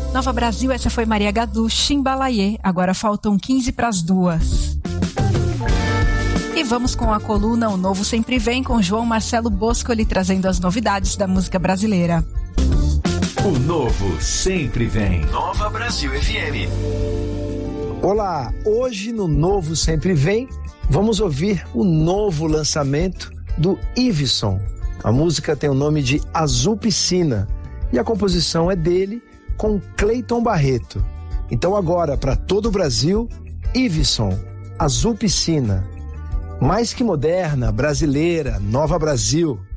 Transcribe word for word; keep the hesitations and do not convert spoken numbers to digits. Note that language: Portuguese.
Nova Brasil, essa foi Maria Gadu, Chimbalaie. Agora faltam quinze para as duas. E vamos com a coluna O Novo Sempre Vem, com João Marcelo Boscoli, trazendo as novidades da música brasileira. O Novo Sempre Vem. Nova Brasil F M. Olá, hoje no Novo Sempre Vem, vamos ouvir o novo lançamento do Iveson. A música tem o nome de Azul Piscina e a composição é dele com Cleiton Barreto. Então agora, para todo o Brasil, Iveson, Azul Piscina. Mais que moderna, brasileira, Nova Brasil.